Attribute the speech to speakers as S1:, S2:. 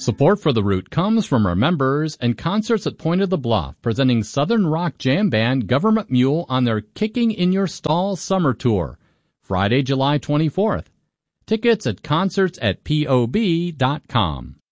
S1: Support for The Root comes from our members and concerts at Point of the Bluff, presenting Southern rock jam band Government Mule on their Kicking in Your Stall summer tour, Friday, July 24th. Tickets at concerts@pob.com.